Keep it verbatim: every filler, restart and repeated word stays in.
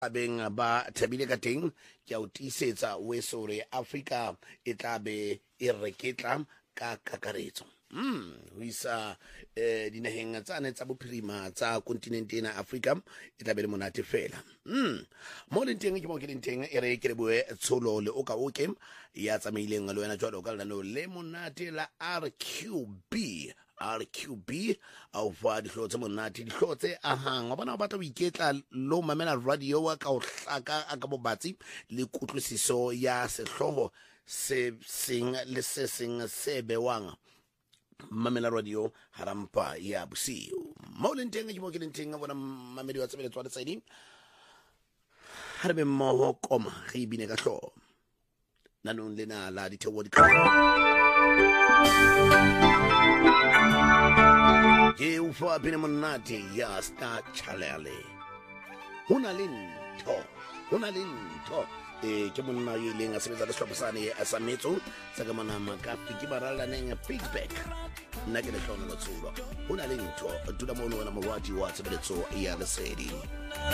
abeng ba thabile ka teng ke a o tiisetsa wesore Africa e tla be e reketla ka kakaretso mm ho isa eh dinaheng tsane tsa bophirima tsa kontinente ena Africa e tla be le monate fela mm mo le teng ke mo ke le teng e re ke le boe tsholo le o ka o ke ya tsamaileng le wena jwalo ka lano le monate la R Q B R Q B au fa dihlo tse monate dihlo tse ahang wa bona ba batla ho iketla lo mamela radio wa ka o hlaka a ka bobatsi le kutlwisiso ya sehloho se sing le se sing se bewang mamela radio harampa ya bosiu mo le teng ke mo ke le teng bona mamedi wa tsebeletso wa letsaidi harbe mo koma re bine ka hlo nanong lena la dithewo di ke ufa pene monate ya Star Chalele hona le ntho hona le ntho eh ke monna ye leng a sebetsa le sehlopha a sa metso sa ka mona makapi ke barala neng feedback nna ke le hlono lo tsulo hona le ntho dula mo nona morati wa tsebeletso ya lesedi